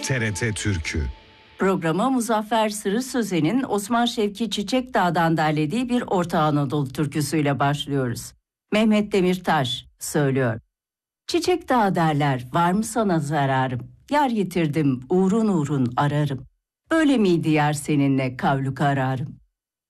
TRT Türkü. Programa Muzaffer Sırrı Sözen'in Osman Şevki Çiçekdağ'dan derlediği bir Orta Anadolu türküsüyle başlıyoruz. Mehmet Demirtaş söylüyor. Çiçekdağ derler, var mı sana zararım? Yar yitirdim, uğrun uğrun ararım. Öyle miydi yar seninle kavlu kararım?